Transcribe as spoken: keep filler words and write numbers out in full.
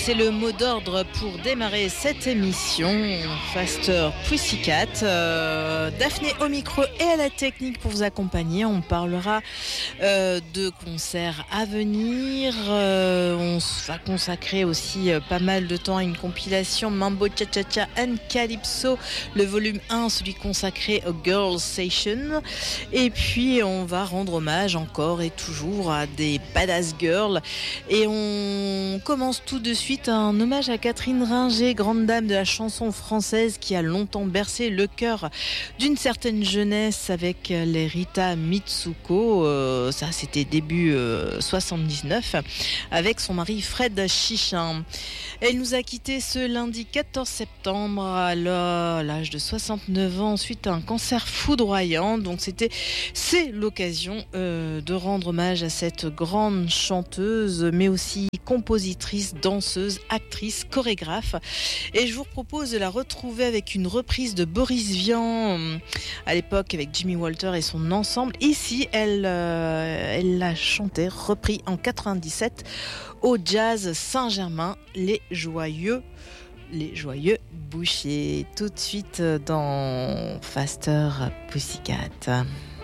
c'est le mot d'ordre pour démarrer cette émission. Faster Pussycat. Euh, Daphné au micro et à la technique pour vous accompagner. On parlera euh, de concerts à venir. Euh, on va consacrer aussi euh, pas mal de temps à une compilation Mambo Cha Cha Cha and Calypso, le volume un, celui consacré au Girls Station. Et puis on va rendre hommage encore et toujours à des badass girls. Et on commence tout de suite un hommage à Catherine Ringer, grande dame de la chanson française qui a longtemps bercé le cœur d'une certaine jeunesse avec les Rita Mitsuko. Euh, ça, c'était début euh, soixante-dix-neuf, avec son mari Fred Chichin. Elle nous a quittés ce lundi quatorze septembre à l'âge de soixante-neuf ans suite à un cancer foudroyant. Donc c'était, c'est l'occasion euh, de rendre hommage à cette grande chanteuse, mais aussi compositrice, danseuse, actrice, chorégraphe. Et je vous propose de la retrouver avec une reprise de Boris Vian euh, à l'époque avec Jimmy Walter et son ensemble. Ici, elle, euh, elle l'a chanté, repris en quatre-vingt-dix-sept au Jazz Saint-Germain, les joyeux, les joyeux bouchers. Tout de suite dans Faster Pussycat.